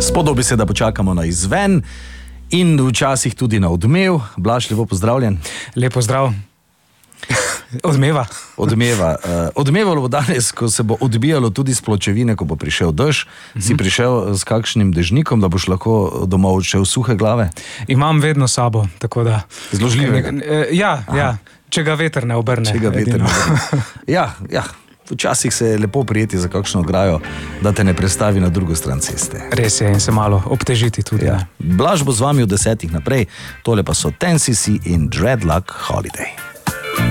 Spodobi se, da počakamo na izven in včasih tudi na odmev. Blaž, lepo pozdravljen. Lepo zdrav. Odmeva. Odmevalo bo danes, ko se bo odbijalo tudi s pločevine, ko bo prišel dež. Si prišel s kakšnim dežnikom, da boš lahko domov odšel suhe glave? Imam vedno sabo, tako da... Zložljivega? Ja, če ga veter ne obrne. Ja, včasih se je lepo prijeti za kakšno ograjo, da te ne prestavi na drugo stran ceste. Res je, in se malo obtežiti tudi. Ja. Blaž bo z vami od 10 naprej, tole pa so 10cc in Dreadlock Holiday.